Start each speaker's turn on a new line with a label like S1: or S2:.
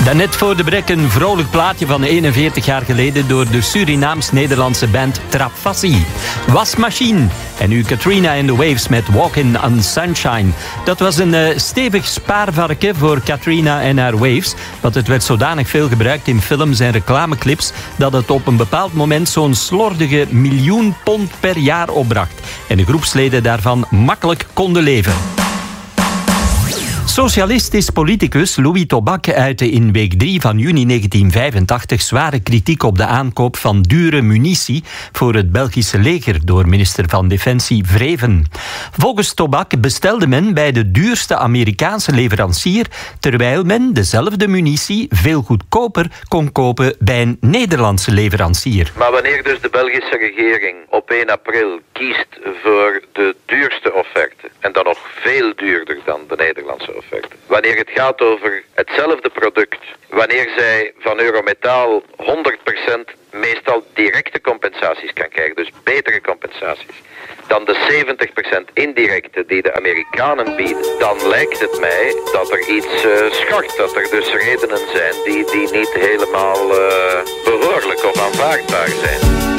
S1: Daarnet voor de brek een vrolijk plaatje van 41 jaar geleden door de Surinaams-Nederlandse band Trapassi. Wasmachine. En nu Katrina and the Waves met Walkin' on Sunshine. Dat was een stevig spaarvarken voor Katrina en haar Waves. Want het werd zodanig veel gebruikt in films en reclameclips dat het op een bepaald moment zo'n slordige £1 miljoen per jaar opbracht. En de groepsleden daarvan makkelijk konden leven. Socialistisch politicus Louis Tobak uitte in week 3 van juni 1985 zware kritiek op de aankoop van dure munitie voor het Belgische leger door minister van Defensie Vreven. Volgens Tobak bestelde men bij de duurste Amerikaanse leverancier, terwijl men dezelfde munitie veel goedkoper kon kopen bij een Nederlandse leverancier.
S2: Maar wanneer dus de Belgische regering op 1 april kiest voor de duurste offerte, en dan nog veel duurder dan de Nederlandse offerte, wanneer het gaat over hetzelfde product, wanneer zij van Eurometaal 100% meestal directe compensaties kan krijgen, dus betere compensaties, dan de 70% indirecte die de Amerikanen bieden, dan lijkt het mij dat er iets schort, dat er dus redenen zijn die niet helemaal behoorlijk of aanvaardbaar zijn.